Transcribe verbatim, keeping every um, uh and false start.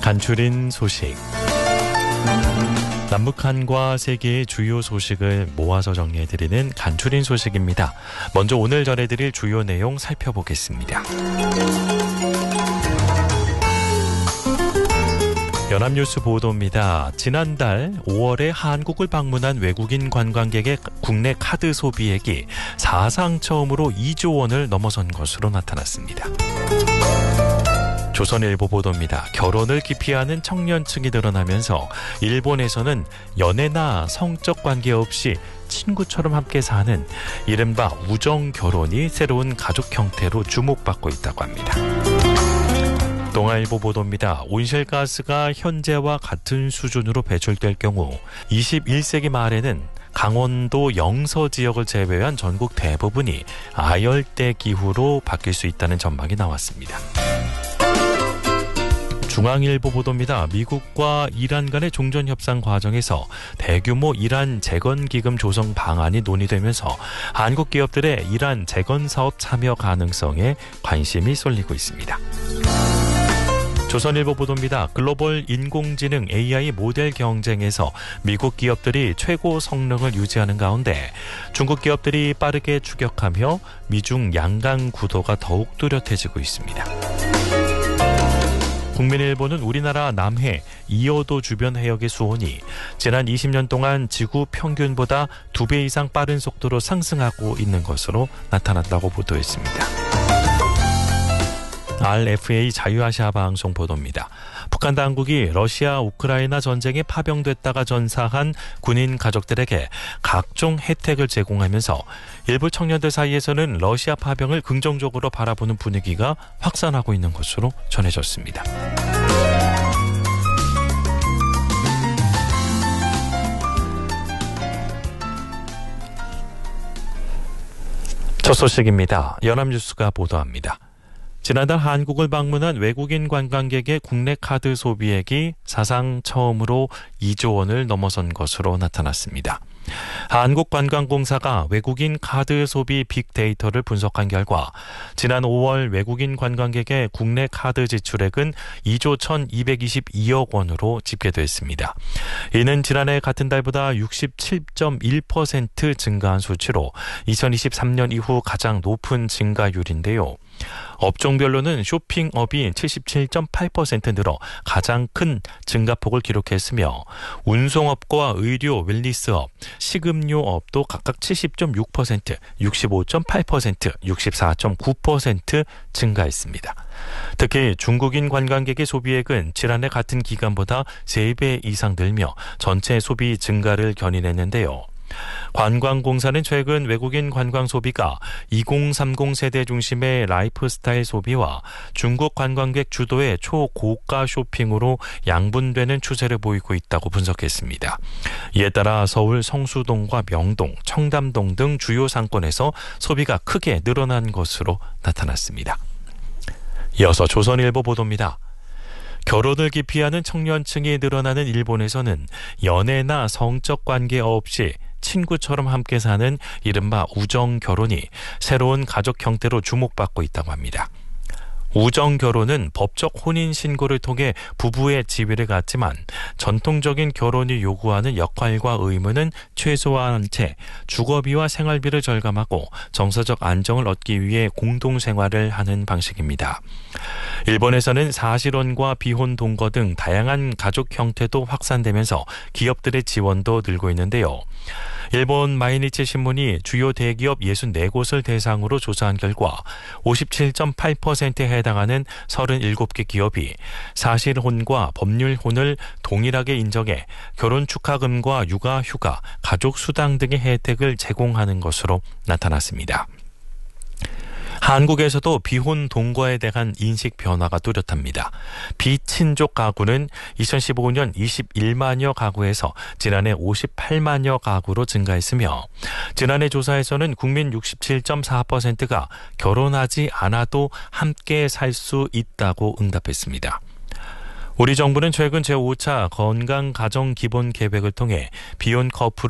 간추린 소식. 남북한과 세계의 주요 소식을 모아서 정리해드리는 간추린 소식입니다. 먼저 오늘 전해드릴 주요 내용 살펴보겠습니다. 연합뉴스 보도입니다. 지난달 오월에 한국을 방문한 외국인 관광객의 국내 카드 소비액이 사상 처음으로 이조 원을 넘어선 것으로 나타났습니다. 조선일보 보도입니다. 결혼을 기피하는 청년층이 늘어나면서 일본에서는 연애나 성적 관계 없이 친구처럼 함께 사는 이른바 우정결혼이 새로운 가족 형태로 주목받고 있다고 합니다. 동아일보 보도입니다. 온실가스가 현재와 같은 수준으로 배출될 경우 이십일 세기 말에는 강원도 영서 지역을 제외한 전국 대부분이 아열대 기후로 바뀔 수 있다는 전망이 나왔습니다. 중앙일보 보도입니다. 미국과 이란 간의 종전협상 과정에서 대규모 이란 재건기금 조성 방안이 논의되면서 한국 기업들의 이란 재건 사업 참여 가능성에 관심이 쏠리고 있습니다. 조선일보 보도입니다. 글로벌 인공지능 에이아이 모델 경쟁에서 미국 기업들이 최고 성능을 유지하는 가운데 중국 기업들이 빠르게 추격하며 미중 양강 구도가 더욱 뚜렷해지고 있습니다. 국민일보는 우리나라 남해 이어도 주변 해역의 수온이 지난 이십 년 동안 지구 평균보다 두 배 이상 빠른 속도로 상승하고 있는 것으로 나타났다고 보도했습니다. 알에프에이 자유아시아 방송 보도입니다. 북한 당국이 러시아 우크라이나 전쟁에 파병됐다가 전사한 군인 가족들에게 각종 혜택을 제공하면서 일부 청년들 사이에서는 러시아 파병을 긍정적으로 바라보는 분위기가 확산하고 있는 것으로 전해졌습니다. 첫 소식입니다. 연합뉴스가 보도합니다. 지난달 한국을 방문한 외국인 관광객의 국내 카드 소비액이 사상 처음으로 이조 원을 넘어선 것으로 나타났습니다. 한국관광공사가 외국인 카드 소비 빅데이터를 분석한 결과 지난 오월 외국인 관광객의 국내 카드 지출액은 이조 천이백이십이억 원으로 집계됐습니다. 이는 지난해 같은 달보다 육십칠 점 일 퍼센트 증가한 수치로 이천이십삼 년 이후 가장 높은 증가율인데요. 업종별로는 쇼핑업이 칠십칠 점 팔 퍼센트 늘어 가장 큰 증가폭을 기록했으며 운송업과 의료 웰니스업, 식음료업도 각각 칠십 점 육 퍼센트, 육십오 점 팔 퍼센트, 육십사 점 구 퍼센트 증가했습니다. 특히 중국인 관광객의 소비액은 지난해 같은 기간보다 세 배 이상 늘며 전체 소비 증가를 견인했는데요. 관광공사는 최근 외국인 관광 소비가 이공삼공 세대 중심의 라이프스타일 소비와 중국 관광객 주도의 초고가 쇼핑으로 양분되는 추세를 보이고 있다고 분석했습니다. 이에 따라 서울 성수동과 명동, 청담동 등 주요 상권에서 소비가 크게 늘어난 것으로 나타났습니다. 이어서 조선일보 보도입니다. 결혼을 기피하는 청년층이 늘어나는 일본에서는 연애나 성적 관계 없이 친구처럼 함께 사는 이른바 우정결혼이 새로운 가족 형태로 주목받고 있다고 합니다. 우정결혼은 법적 혼인신고를 통해 부부의 지위를 갖지만 전통적인 결혼이 요구하는 역할과 의무는 최소화한 채 주거비와 생활비를 절감하고 정서적 안정을 얻기 위해 공동생활을 하는 방식입니다. 일본에서는 사실혼과 비혼 동거 등 다양한 가족 형태도 확산되면서 기업들의 지원도 늘고 있는데요. 일본 마이니치 신문이 주요 대기업 예순네 곳을 대상으로 조사한 결과 오십칠 점 팔 퍼센트에 해당하는 서른일곱 개 기업이 사실혼과 법률혼을 동일하게 인정해 결혼 축하금과 육아휴가, 가족수당 등의 혜택을 제공하는 것으로 나타났습니다. 한국에서도 비혼 동거에 대한 인식 변화가 뚜렷합니다. 비친족 가구는 이천십오 년 이십일만여 가구에서 지난해 오십팔만여 가구로 증가했으며 지난해 조사에서는 국민 육십칠 점 사 퍼센트가 결혼하지 않아도 함께 살 수 있다고 응답했습니다. 우리 정부는 최근 제오 차 건강가정기본계획을 통해 비혼 커플을